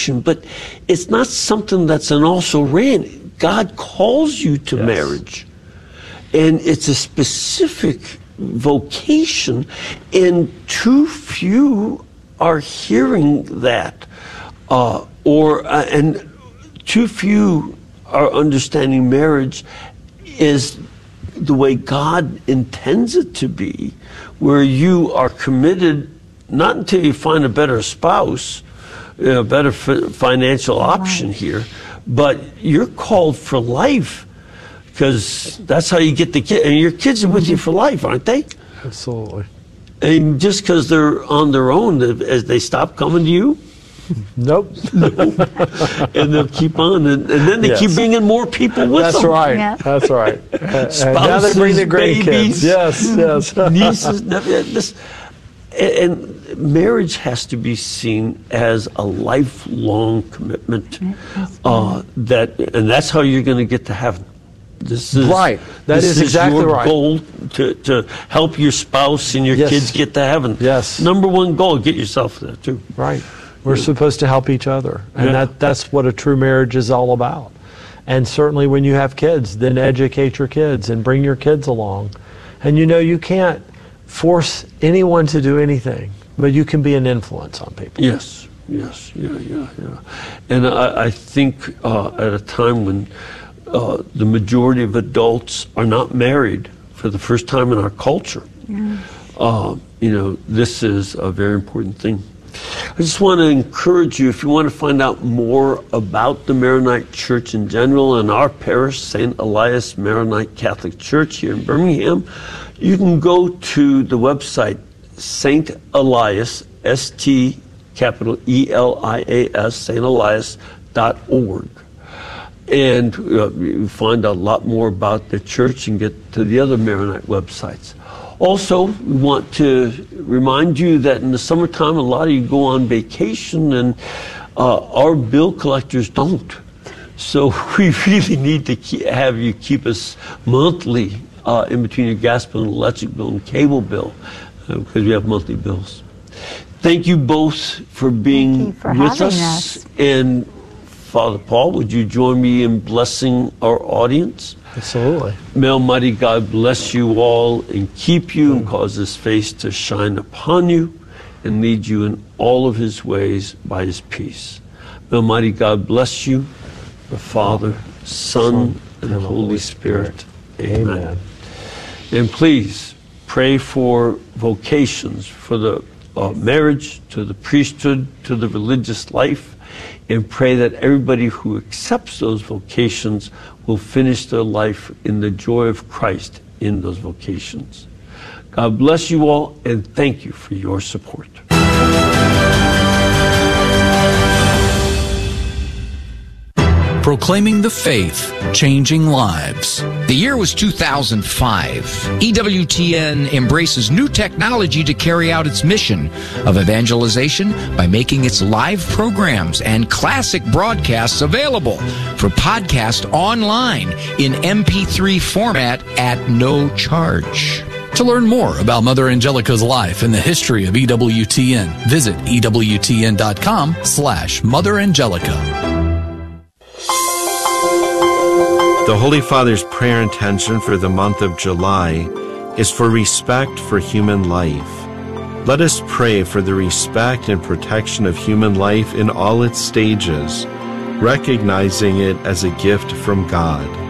vocation, but it's not something that's an also ran. God calls you to marriage, and it's a specific vocation, and too few are hearing that, and too few are understanding marriage is the way God intends it to be, where you are committed not until you find a better spouse, a better financial option here, but you're called for life, because that's how you get the kid. And your kids are with you for life, aren't they? Absolutely. And just because they're on their own, as they stop coming to you? Nope. And they'll keep on, and then they keep bringing more people with them. That's right. Yeah. That's right. Spouses, now they bring the grandkids. babies, Yes. nieces, nephews. And marriage has to be seen as a lifelong commitment. And that's how you're going to get to heaven. This is right. That is exactly your right. goal to help your spouse and your kids get to heaven. Yes. Number one goal, get yourself there too. Right. We're supposed to help each other, and that's what a true marriage is all about. And certainly when you have kids, then educate your kids and bring your kids along. And you can't force anyone to do anything, but you can be an influence on people. Yes. Yeah. And I think at a time when the majority of adults are not married for the first time in our culture, this is a very important thing. I just want to encourage you, if you want to find out more about the Maronite Church in general and our parish, St. Elias Maronite Catholic Church here in Birmingham, you can go to the website St. Elias, S-T, capital E-L-I-A-S, stelias.org. And you find out a lot more about the church and get to the other Maronite websites. Also, we want to remind you that in the summertime, a lot of you go on vacation, and our bill collectors don't. So we really need to have you keep us monthly in between your gas bill and electric bill and cable bill, because we have monthly bills. Thank you both for being with us. And Father Paul, would you join me in blessing our audience? Absolutely. May Almighty God bless you all and keep you and cause His face to shine upon you and lead you in all of His ways by His peace. May Almighty God bless you, the Father, Son, and the Holy Spirit. Amen. And please pray for vocations, for the marriage, to the priesthood, to the religious life, and pray that everybody who accepts those vocations will finish their life in the joy of Christ in those vocations. God bless you all, and thank you for your support. Proclaiming the faith, changing lives. The year was 2005. EWTN embraces new technology to carry out its mission of evangelization by making its live programs and classic broadcasts available for podcast online in MP3 format at no charge. To learn more about Mother Angelica's life and the history of EWTN, visit EWTN.com/Mother Angelica. The Holy Father's prayer intention for the month of July is for respect for human life. Let us pray for the respect and protection of human life in all its stages, recognizing it as a gift from God.